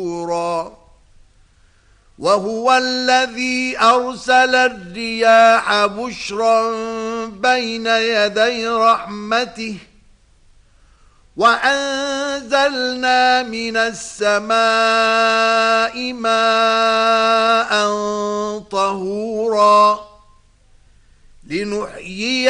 وهو الذي أرسل الرياح بشرا بين يدي رحمته وأنزلنا من السماء ماء طهورا لنحيي